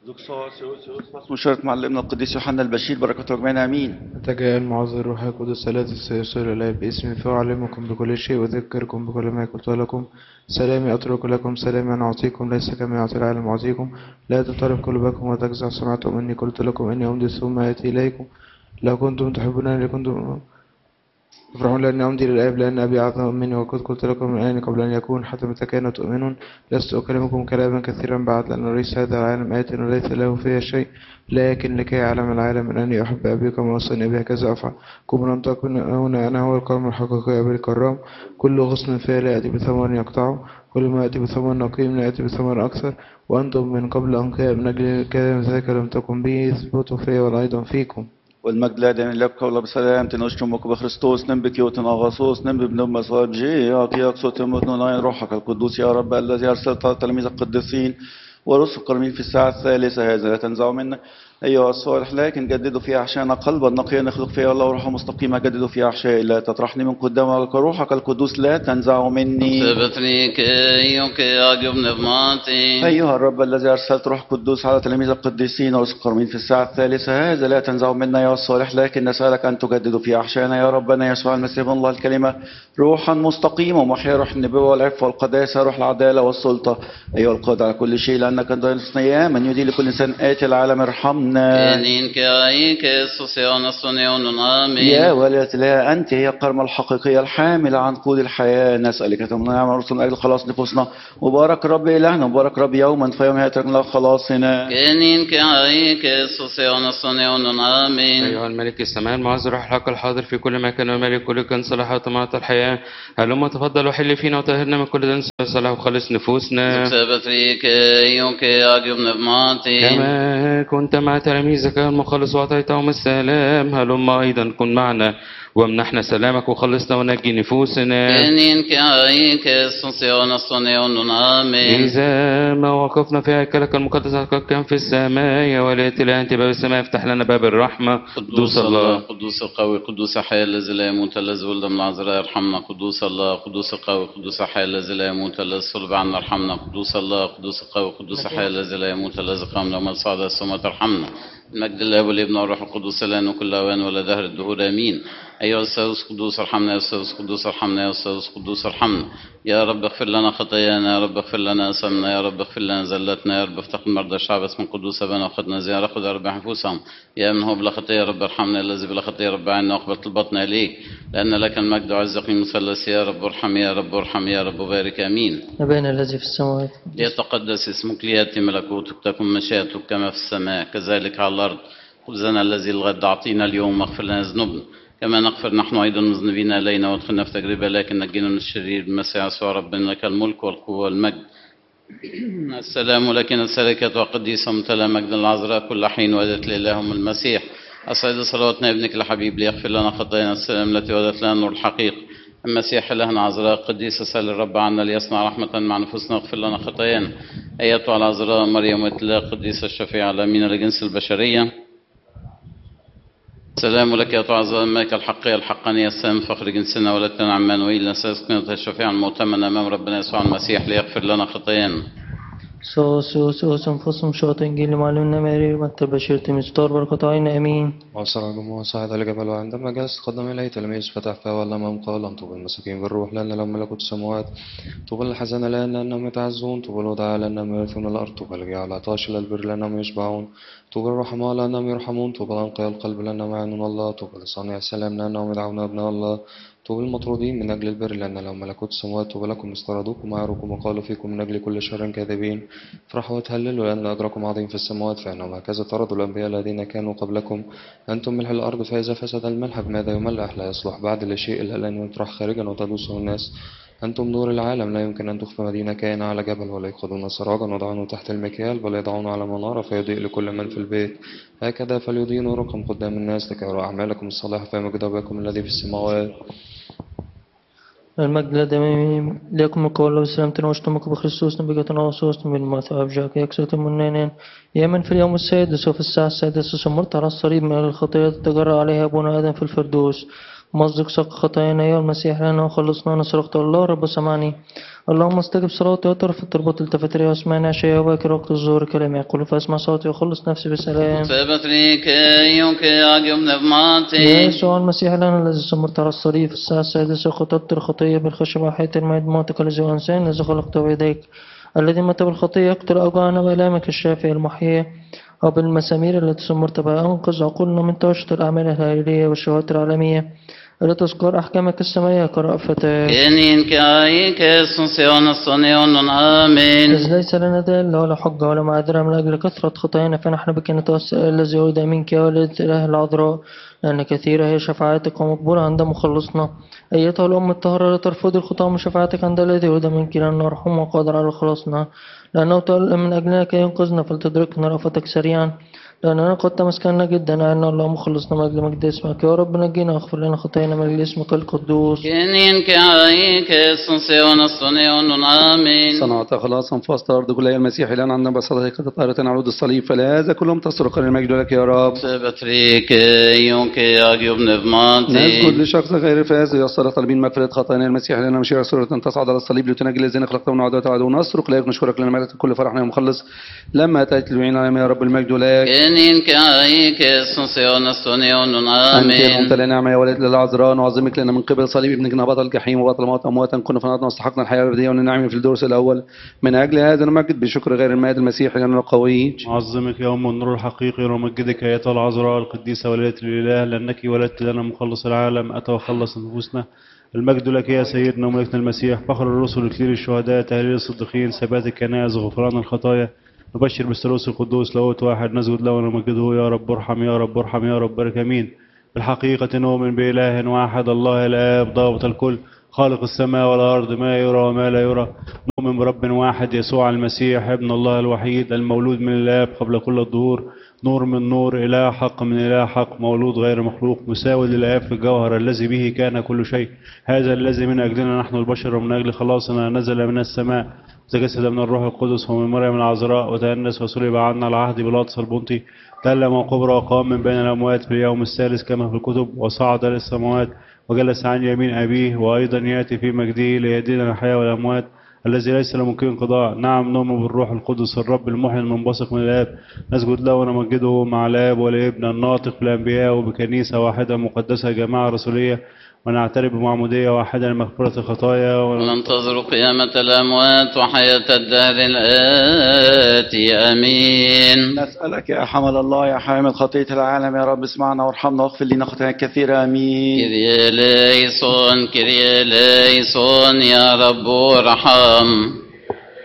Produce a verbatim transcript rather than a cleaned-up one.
مشارك معلمنا القديس يوحنا البشير بركاته اجمعين امين. تجاء المعظم الروح القدس الذي سيرسل الي باسمي فاعلمكم بكل شيء واذكركم بكل ما قلت لكم. سلامي اترك لكم، سلامي انا اعطيكم، ليس كما يعطي العالم اعطيكم. لا تضطرب قلوبكم وتجزع. سمعتم اني قلت لكم اني امضي ثم اتي اليكم. لو كنتم تحبونني لكنتم تفرحون لأني أمضي للآب، لأن أبي أعظم مني، وقد قلت لكم من الآن قبل أن يكون حتى متى كانوا تؤمنون. لست أكلمكم كلاما كثيرا بعد، لأن رئيس هذا العالم آت وليس له فيها شيء، لكن لكي يعلم العالم من أني أحب أبي كما وصاني به هكذا أفعل. كم لم تكن هنا أنا هو القوم الحقيقي أبي الكرام. كل غصن فيها لا يأتي بثمر يقطعه، كل ما يأتي بثمر نقيم لا يأتي بثمر أكثر. وأنتم من قبل أنقياء من أجل كلام ذاك لم تكن به، اثبتوا فيا وأيضا فيكم. والمجد لا دين لك قول بسلام تنشتمك بخريستوس نمبك يوتن أغاصوس نمب ابن مصاب جي أعطيك صوت متنون عين روحك القدوس يا رب الذي أرسلت تلاميذ القديسين ورسل الكرمين في الساعة الثالثة هذا لا تنزعوا منا أيها الصالح، لكن جددوا في أحشائنا قلبا نقيا نخلق فيها الله روحا مستقيمة. جددوا في أحشائي لا تطرحني من قدامك، روحك القدوس لا تنزعوا مني. أيها الرب الذي أرسلت روح القدوس على تلاميذ القديسين ورسل الكرمين في الساعة الثالثة هذا لا تنزعوا منا يا الصالح، لكن نسألك أن تجددوا في أحشائنا يا ربنا يسوع المسيح الله الكلمة روحا مستقيما ومحيا، روح النبوة والعفة والقداسة، روح العدالة والسلطة أيها القادر على كل شيء، لأنك أنت يا من يدي لكل إنسان آتي العالم ارحمنا. يا ولية الله أنت هي القرمة الحقيقية الحاملة عن قود الحياة، نسألك تمنع ورسل من أجل خلاص نفوسنا. مبارك رب إلهنا، مبارك رب يوما فيوم يأتيك الله خلاصنا. أيها الملك السماء المعز الروح الحق الحاضر في كل مكان وملك كل كان صلاح وطمعة الحياة، هلما تفضل وحل فينا وطهرنا من كل دنس صلاح وخلص نفوسنا كما كنت مع تلاميذك المخلص وأعطيتهم السلام، هلما أيضا كن معنا وامنحنا سلامك وخلصنا ونجي نفوسنا. إذا ما وقفنا في هيكلك المقدس كان في السماء، يا ولية الله أنت باب السماء افتح لنا باب الرحمة. قدوس الله قدوس القوي قدوس الحي الذي لا يموت الذي ولد من العذراء ارحمنا. قدوس الله قدوس القوي قدوس الحي الذي لا يموت الذي صلب عنا ارحمنا. قدوس الله قدوس القوي قدوس الحي الذي لا يموت الذي قام يوم الصعد السماء ارحمنا. المجد لله والابن والروح القدس الآن وكل أوان ولا دهر الدهور آمين. أيها الثالوث قدوس ارحمنا، يا الثالوث قدوس ارحمنا، يا الثالوث قدوس ارحمنا. يا رب اغفر لنا خطايانا، يا رب اغفر لنا أثامنا، يا رب اغفر لنا زلتنا، يا رب افتقد مرضى الشعب اسم قدوس أبانا وخدنا زيارة خذ يا رب نفوسهم. يا من هو بلا خطية يا رب ارحمنا، الذي بلا خطية يا رب عنا واقبل طلباتنا إليك، لأن لك المجد وعز قيم مثلث. يا رب ارحم، يا رب ارحم، يا رب بارك آمين. أبانا الذي في السماوات ليتقدس اسمك، ليأتي ملكوتك، تكن مشيئتك كما في السماء كذلك على الأرض. خبزنا الذي الغد أعطينا اليوم، واغفر لنا ذنوبنا كما نغفر نحن أيضا مذنبين إلينا، وادخلنا في تجربة لكن نجينا من الشرير بمسيح يسوع ربنا، لك الملك والقوة والمجد. السلام لكن السلكة وقديسة ممتلئة مجد العذراء كل حين ودت لإلههم المسيح. أسعد صلواتنا ابنك الحبيب ليغفر لنا خطايانا السلام التي ودت لنا نور الحقيقة. المسيح إلهنا عذراء قديسة سأل الرب عنا ليصنع رحمة مع نفوسنا واغفر لنا خطايانا. أيتها العذراء مريم الله قديسة الشفيعة الأمينة لجنس البشرية. سلام لك يا تعظم الملكة الحقية الحقانية السام فخر جنسنا ولدتنا عمانويل نسألك الشفيع المؤتمن أمام ربنا يسوع المسيح ليغفر لنا خطايانا. سوس سوس انفسهم شوط انجيل معلمنا ماري متى بشير تمستار بركة عين امين. وصل الجموع صعد الجبل وعندما جلس تقدم اليه تلاميذ فتح فاه ولمهم قال طوبى المساكين بالروح لان لهم ملكوت السماوات. طوبى الحزن لانهم يتعزون. طوبى الودعاء لانهم يرثون الارض. طوبى الجياع العطاش الى البر لانهم يشبعون. طوبى الرحماء لانهم يرحمون. طوبى الانقياء القلب لانهم يعينون الله. طوبى لصانع السلام لانهم يدعون ابناء الله. طوبى المطرودين من أجل البر لأن لهم ملكوت السماوات. طوبى لكم استردوكم وعاروكم وقالوا فيكم من أجل كل شر كاذبين. افرحوا وتهللوا لأن أجركم عظيم في السماوات فإنهم هكذا طردوا الأنبياء الذين كانوا قبلكم. أنتم ملح الأرض فإذا فسد الملح بماذا يملح لا يصلح بعد لشيء إلا أن يطرح خارجا وتدوسه الناس. أنتم نور العالم لا يمكن أن تخفى مدينة كائنة على جبل ولا يأخذون سراجا ويضعونه تحت المكيال بل يضعونه على منارة فيضيء لكل من في البيت. هكذا فليضيء نوركم قدام الناس لكي يروا أعمالكم الصالحة فيمجد أباكم الذي في السماوات. المجد لدمين لكم القول والسلام تنوشتمك بخريستوس نبيك وصوص من المثاب جاك يكسرت منين. يا من في اليوم السادس وفي الساعة السادسة سمرت على الصليب من الخطيئة تجرى عليها أبونا آدم في الفردوس. مزق سق خطايانا يا المسيح لنا وخلصنا نصرخت الله رب سمعني. اللهم استجب صلاتي وطرف التربط التفت لي واسمعني عشية وباكر وقت الظهر كلام يقول فاسمع صوتي وخلص نفسي بسلام. يا يسوع المسيح لنا الذي سمرت على الصليب في الساعة السادسة خطبت الخطية بالخشب وحياة الميت موتك الذي هو إنسان الذي خلقته بيديك الذي مات بالخطية يقتل أوجاعنا بآلامك الشافية المحيية وبالمسامير التي سمرت بها أنقذ عقولنا من توشة الأعمال الهائلية والشهوات العالمية التي تذكر أحكامك السماوية كرأفتك. إذ ليس لنا دال ولا حجة ولا معذرة من أجل كثرة خطايانا فنحن بك نتوسل الذي يعود منك يا ولد الإله العذراء لأن كثيرة هي شفاعتك ومقبولة عند مخلصنا. أيتها الأم الطاهرة لا ترفضي الخطاة من شفاعتك عند الذي يعود منك لأن نرحم وقادر على خلاصنا لأنه تألم من أجلنا كي ينقذنا فلتدركنا رأفتك سريعا لأننا قد تمسكنا جدا عنا الله مخلصنا من أجل مجد اسمك يا رب نجينا واغفر لنا خطايانا من أجل اسمك القدوس. صنعت خلاصا فوسط الأرض كلها المسيح لنا عندنا بصدقك تطهرة عروض الصليب فلهذا كلهم تصرخ المجد لك يا رب. نسجد لشخص غير فاز يصل طالبين مغفرة خطايانا المسيح لنا مشيئة سورة تصعد على الصليب لتنجي الذين خلقتهم من عدوات العدو نصرخ لك نشكرك لنا ملك كل فرحنا ومخلص لما أتيت للوعين علينا يا رب المجد لك. أنت أنت لنعمة يا ولد للعذراء نعظمك لنا من قبل صليب ابنك نبط الجحيم وبطل الموت أمواتا كنا فنطنا واستحقنا الحياة الأبدية وننعم في الدرس الأول من أجل هذا نمجد بشكر غير المائد المسيح لنا القوي. نعظمك يا أم النور الحقيقي ونمجدك أيتها العذراء القديسة وليدة الإله لأنك ولدت لنا مخلص العالم أتى وخلص نفوسنا. المجد لك يا سيدنا وملكنا المسيح فخر الرسل كثير الشهداء تهليل الصديقين ثبات الكنائس غفران الخطايا نبشر بالثالوث القدوس لاهوت واحد نسجد له ونمجده يا رب ارحم يا رب ارحم يا رب بارك امين. بالحقيقة نؤمن بإله واحد الله الآب ضابط الكل خالق السماء والأرض ما يرى وما لا يرى. نؤمن برب واحد يسوع المسيح ابن الله الوحيد المولود من الآب قبل كل الظهور نور من نور إله حق من إله حق مولود غير مخلوق مساوي للآب في الجوهر الذي به كان كل شيء. هذا الذي من أجلنا نحن البشر ومن أجل خلاصنا نزل من السماء تجسد من الروح القدس ومن مريم العذراء وتأنس وصلب عنا العهد بيلاطس البنطي تألم وقبر وقام من بين الأموات في اليوم الثالث كما في الكتب وصعد للسماوات وجلس عن يمين أبيه وأيضا يأتي في مجده ليدين الحياة والأموات الذي ليس له ممكن انقضاء. نعم نؤمن بالروح القدس الرب المحيي المنبثق من الآب نسجد له ونمجده مع الآب والابن الناطق بالأنبياء وبكنيسة واحدة مقدسة جماعة رسولية ونعترف بمعمودية واحدة لمغفرة الخطايا وننتظر قيامة الأموات وحياة الدهر الآتي آمين. نسألك يا حمل الله يا حامل خطية العالم يا رب اسمعنا وارحمنا واغفر لنا خطايانا كثيرة آمين. كريا ليسون كريا ليسون يا رب ارحم.